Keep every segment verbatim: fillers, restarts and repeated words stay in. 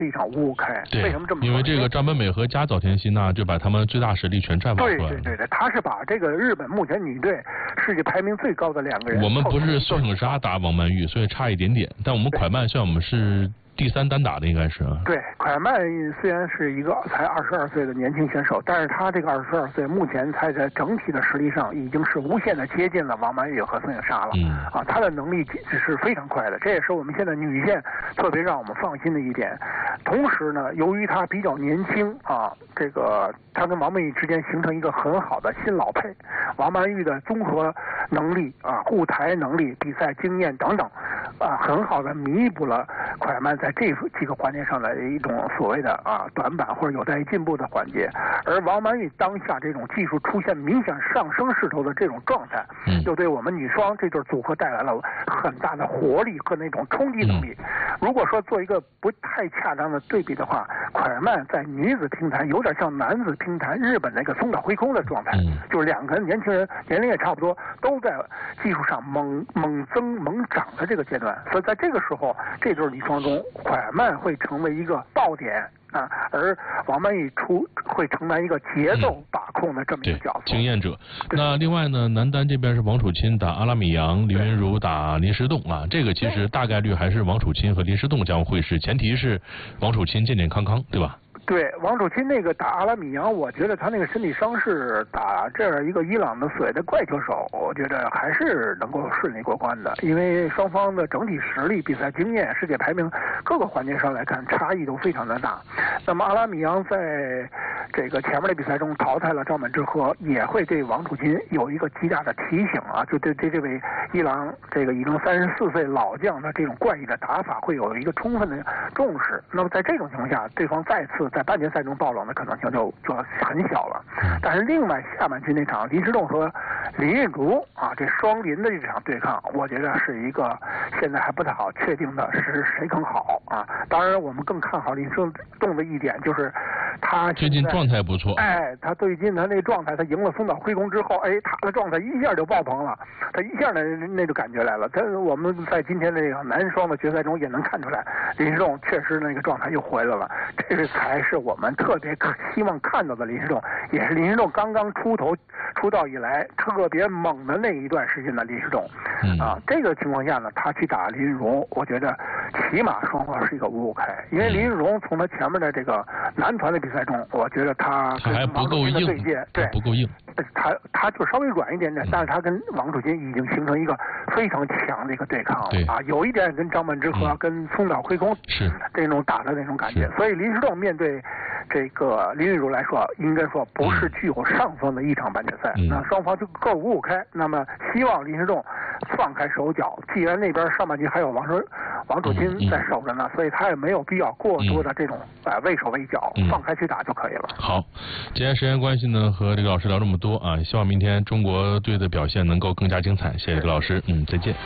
一场五五开。 对， 为什么这么说？ 因为这个张本美和加早田希娜就把他们最大实力全绽放出来了。 对对对对，他是把这个日本目前女队世界排名最高的两个人。 我们不是孙颖莎打王曼玉，所以差一点点，但我们蒯曼像我们是第三单打的应该是啊。 对，蒯曼虽然是一个才二十二岁的年轻选手，但是他这个二十二岁目前才在整体的实力上已经是无限的接近了王曼玉和孙颖莎了。 嗯啊，他的能力是非常快的，这也是我们现在女线特别让我们放心的一点。同时呢，由于他比较年轻啊，这个他跟王曼玉之间形成一个很好的新老配。王曼玉的综合能力啊、护台能力、比赛经验等等，啊，很好的弥补了蒯曼在这几个环节上的一种所谓的啊短板或者有待于进步的环节。而王曼玉当下这种技术出现明显上升势头的这种状态， 嗯， 就对我们女双这对组合带来了很大的活力和那种冲击能力。嗯、如果说做一个不太恰当的对比的话，蒯曼在女子乒坛有点像男子乒坛日本那个松岛辉空的状态， 嗯、 就是两个年轻人年龄也差不多，都在技术上猛猛增猛涨的这个阶段，所以在这个时候，这对女双中，蒯曼会成为一个爆点啊，而王曼玉出会承担一个节奏把控的这么一个角色。 嗯、经验者。那另外呢，男单这边是王楚钦打阿拉米扬，林昀儒打林诗栋啊，这个其实大概率还是王楚钦和林诗栋将会是，前提是王楚钦健健康康，对吧？ 对，王楚钦那个打阿拉米扬，我觉得他那个身体伤势打这样一个伊朗的所谓的怪球手，我觉得还是能够顺利过关的，因为双方的整体实力、比赛经验、世界排名各个环节上来看，差异都非常的大。那么阿拉米扬在这个前面的比赛中淘汰了赵本智和，也会对王楚钦有一个极大的提醒啊，就对对这位伊朗这个已经三十四岁老将的这种怪异的打法会有一个充分的重视。那么在这种情况下，对方再次在半决赛中爆冷的可能性就就很小了。但是另外下半区那场林诗栋和林昀儒啊，这双林的这场对抗，我觉得是一个现在还不太好确定的是谁更好啊。当然我们更看好林诗栋的一点就是他最近状态不错， 哎，他最近他那个状态，他赢了松岛辉空之后，哎，他的状态一下就爆棚了，他一下那那就感觉来了。但是我们在今天这个男双的决赛中也能看出来，林诗栋确实那个状态又回来了，这是才是我们特别希望看到的林诗栋，也是林诗栋刚刚出头出道以来特别猛的那一段时间的林诗栋。 嗯、 啊，这个情况下呢，他去打林昀儒，我觉得起码双方是一个五五开，因为林昀儒从他前面的这个男团的比赛中，我觉得他跟王楚钦的对接，对， 不够硬， 他他就稍微软一点点，嗯、但是他跟王楚钦已经形成一个非常强的一个对抗了， 对啊，有一点跟张本智和、嗯、跟松岛辉空是这种打的那种感觉，所以林诗栋面对这个林昀儒来说，应该说不是具有上风的一场半决赛，嗯、那双方就够五五开，那么希望林诗栋放开手脚，既然那边上半局还有王守王楚钦在守着呢，嗯嗯、所以他也没有必要过多的这种呃畏手畏脚， 嗯、 放开去打就可以了。 好，今天时间关系呢，和这个老师聊这么多啊，希望明天中国队的表现能够更加精彩。谢谢这个老师，嗯，再见。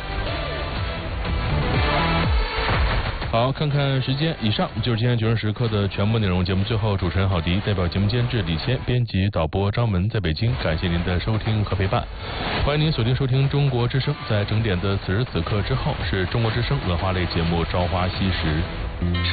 好，看看时间，以上就是今天九时时刻的全部内容。节目最后，主持人郝迪代表节目监制李谦、编辑导播张门在北京，感谢您的收听和陪伴。欢迎您锁定收听中国之声，在整点的此时此刻之后，是中国之声文化类节目《朝花夕拾》。